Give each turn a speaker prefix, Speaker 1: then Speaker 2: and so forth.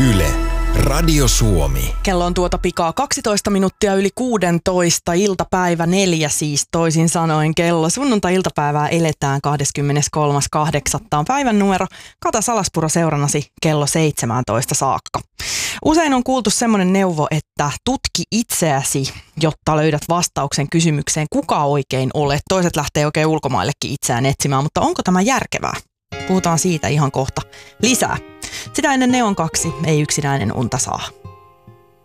Speaker 1: Yle, Radio Suomi.
Speaker 2: Kello on pikaa 12 minuuttia yli 16, iltapäivä 4 siis toisin sanoen kello. Sunnuntai-iltapäivää eletään 23.8. on päivän numero. Kata Salaspuro seurannasi kello 17 saakka. Usein on kuultu semmoinen neuvo, että tutki itseäsi, jotta löydät vastauksen kysymykseen, kuka oikein olet. Toiset lähtee oikein ulkomaillekin itseään etsimään, mutta onko tämä järkevää? Puhutaan siitä ihan kohta lisää. Sitä ennen Neon 2, ei yksinäinen unta saa.